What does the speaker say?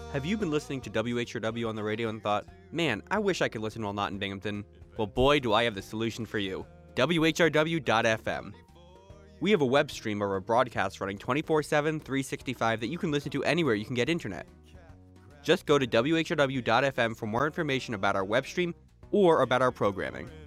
Have you been listening to WHRW on the radio and thought, man, I wish I could listen while not in Binghamton? Well, boy, do I have the solution for you. WHRW.FM. We have a web stream of our broadcasts running 24/7, 365 that you can listen to anywhere you can get internet. Just go to WHRW.FM for more information about our web stream or about our programming.